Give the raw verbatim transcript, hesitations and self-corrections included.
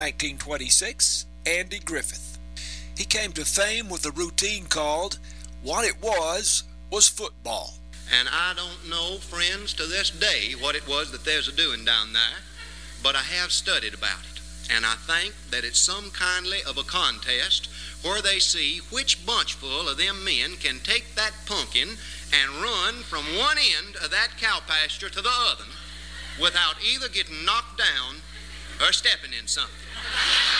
nineteen twenty-six, Andy Griffith. He came to fame with a routine called What It Was Was Football. And I don't know, friends, to this day what it was that there's a doing down there, but I have studied about it. And I think that it's some kindly of a contest where they see which bunchful of them men can take that pumpkin and run from one end of that cow pasture to the other without either getting knocked down or stepping in something.